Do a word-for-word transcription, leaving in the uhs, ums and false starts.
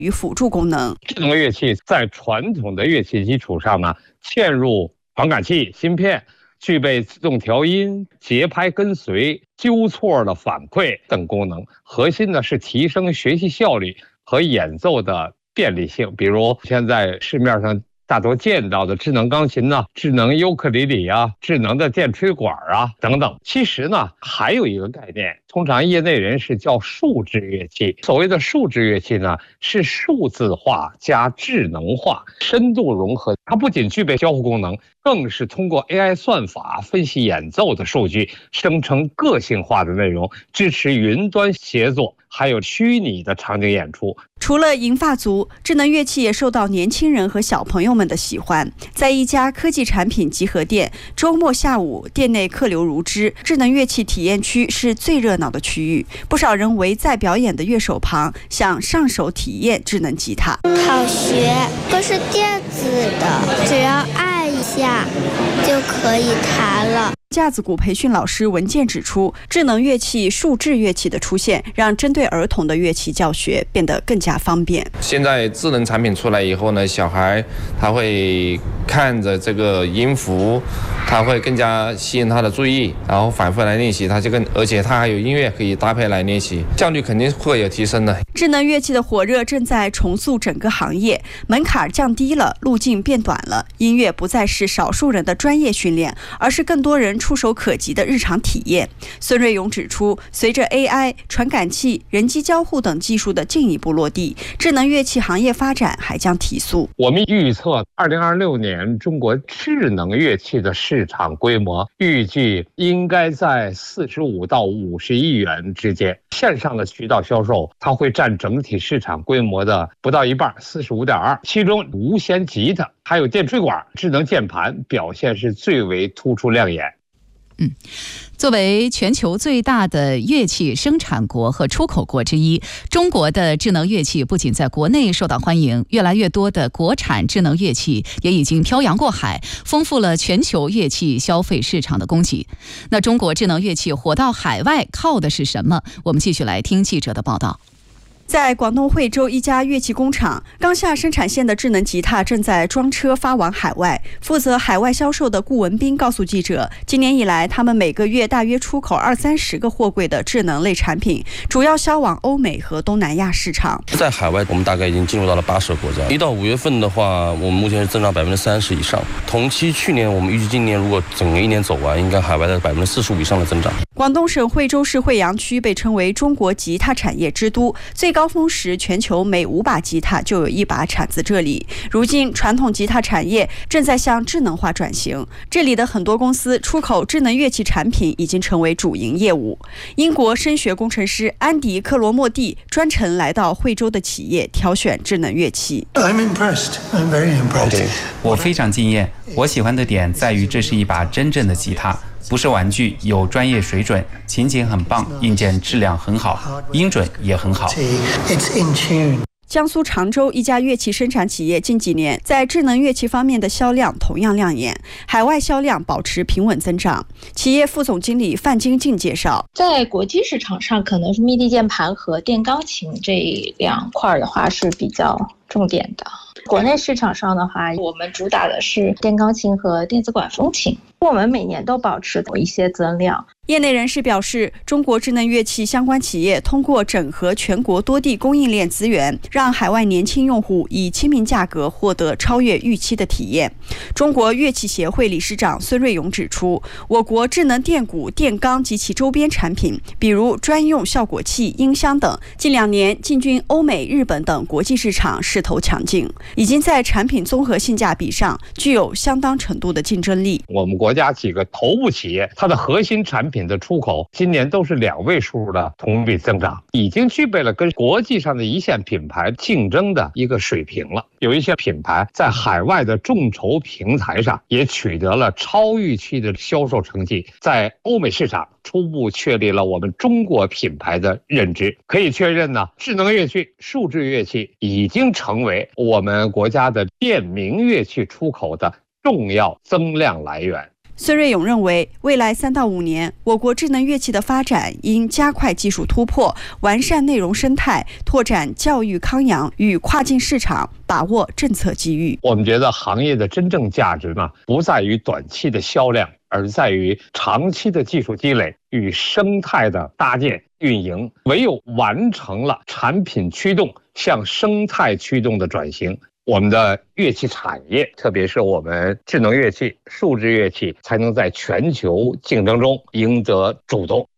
与辅助功能。 智能乐器在传统的乐器基础上呢，嵌入传感器、芯片，具备自动调音、节拍跟随、纠错的反馈等功能。核心呢是提升学习效率和演奏的便利性。比如现在市面上大多见到的智能钢琴呢、智能尤克里里啊、智能的电吹管啊等等。其实呢，还有一个概念，通常业内人士叫数字乐器。所谓的数字乐器呢，是数字化加智能化，深度融合。它不仅具备交互功能，更是通过 A I 算法分析演奏的数据，生成个性化的内容，支持云端协作，还有虚拟的场景演出。 除了银发族，智能乐器也受到年轻人和小朋友们的喜欢。在一家科技产品集合店，周末下午店内客流如织，智能乐器体验区是最热闹的区域。不少人围在表演的乐手旁，想上手体验智能吉他。 好学，都是电子的，只要按一下就可以弹了。 架子鼓培训老师文健指出，智能乐器、数智乐器的出现，让针对儿童的乐器教学变得更加方便。 现在智能产品出来以后呢，小孩他会看着这个音符，他会更加吸引他的注意，然后反复来练习，他就更而且他还有音乐可以搭配来练习，效率肯定会有提升的。 智能乐器的火热正在重塑整个行业，门槛降低了，路径变短了，音乐不再是少数人的专业训练，而是更多人触手可及的日常体验。孙瑞勇指出，随着 A I、传感器、人机交互等技术的进一步落地，智能乐器行业发展还将提速。 我们预测二零二六年中国智能乐器的市场规模预计应该在四十五到五十亿元之间。线上的渠道销售，它会占整体市场规模的不到一半，四十五点二。其中无弦吉他还有电吹管、智能键盘表现是最为突出亮眼。 嗯，作为全球最大的乐器生产国和出口国之一，中国的智能乐器不仅在国内受到欢迎，越来越多的国产智能乐器也已经漂洋过海，丰富了全球乐器消费市场的供给。那中国智能乐器火到海外靠的是什么？我们继续来听记者的报道。 在广东惠州一家乐器工厂，刚下生产线的智能吉他正在装车发往海外。负责海外销售的顾文斌告诉记者，今年以来，他们每个月大约出口二三十个货柜的智能类产品，主要销往欧美和东南亚市场。 在海外，我们大概已经进入到了八十个国家。一到五月份的话，我们目前是增长百分之三十以上。同期去年，我们预计今年如果整个一年走完，应该海外的百分之四十五以上的增长。 广东省惠州市惠阳区被称为中国吉他产业之都，最高峰时，全球每五把吉他就有一把产自这里。如今，传统吉他产业正在向智能化转型，这里的很多公司出口智能乐器产品已经成为主营业务。英国声学工程师安迪·克罗莫蒂专程来到惠州的企业挑选智能乐器。 I'm impressed. I'm very impressed. 我非常惊艳。我喜欢的点在于这是一把真正的吉他。不是玩具，有专业水准，琴颈很棒，硬件质量很好，音准也很好。 江苏常州一家乐器生产企业近几年在智能乐器方面的销量同样亮眼，海外销量保持平稳增长。企业副总经理范金静介绍， 在国际市场上，可能是 M I D I 键盘和电钢琴这两块的话是比较重点的。国内市场上的话，我们主打的是电钢琴和电子管风琴，我们每年都保持一些增量。 业内人士表示，中国智能乐器相关企业通过整合全国多地供应链资源，让海外年轻用户以亲民价格获得超越预期的体验。中国乐器协会理事长孙瑞勇指出，我国智能电鼓、电钢及其周边产品，比如专用效果器、音箱等，近两年进军欧美、日本等国际市场势头强劲，已经在产品综合性价比上具有相当程度的竞争力。 我们国家几个头部企业，它的核心产品的出口今年都是两位数的同比增长，已经具备了跟国际上的一线品牌竞争的一个水平了。有一些品牌在海外的众筹平台上也取得了超预期的销售成绩，在欧美市场初步确立了我们中国品牌的认知。可以确认呢，智能乐器、数字乐器已经成为我们国家的电名乐器出口的重要增量来源。 孙瑞勇认为，未来三到五年，我国智能乐器的发展应加快技术突破，完善内容生态，拓展教育康养与跨境市场，把握政策机遇。 我们觉得行业的真正价值呢，不在于短期的销量，而在于长期的技术积累与生态的搭建运营。唯有完成了产品驱动向生态驱动的转型，我们的乐器产业，特别是我们智能乐器、数字乐器，才能在全球竞争中赢得主动。